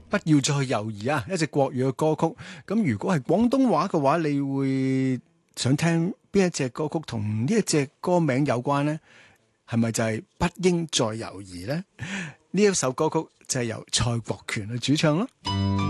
不要再猶豫啊！一隻國語嘅歌曲，咁如果係廣東話嘅話，你會想聽邊一隻歌曲同呢一隻歌名有關呢？係咪就係不應再猶豫呢？呢一首歌曲就係由蔡國權去主唱咯。